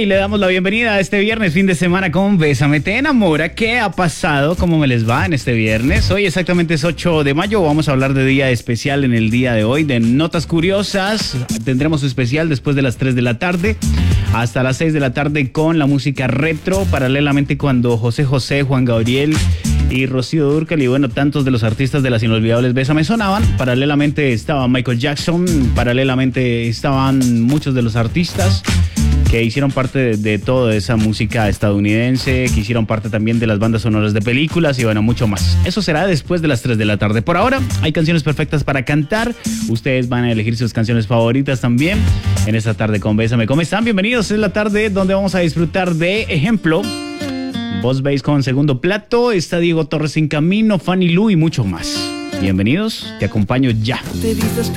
le damos la bienvenida a este viernes, fin de semana con Bésame Te Enamora. ¿Qué ha pasado? ¿Cómo me les va en este viernes? Hoy exactamente es 8 de mayo, vamos a hablar de día especial en el día de hoy, de notas curiosas. Tendremos especial después de las 3 de la tarde hasta las 6 de la tarde con la música retro, paralelamente cuando José José, Juan Gabriel y Rocío Dúrcal y bueno, tantos de los artistas de las inolvidables Bésame sonaban. Paralelamente estaba Michael Jackson, paralelamente estaban muchos de los artistas que hicieron parte de toda esa música estadounidense, que hicieron parte también de las bandas sonoras de películas y bueno, mucho más. Eso será después de las 3 de la tarde. Por ahora, hay canciones perfectas para cantar. Ustedes van a elegir sus canciones favoritas también en esta tarde con Bésame. ¿Cómo están? Bienvenidos. Es la tarde donde vamos a disfrutar de Ejemplo, Boss Bass con Segundo Plato, está Diego Torres en camino, Fanny Lu y mucho más. Bienvenidos, te acompaño ya. Te vistas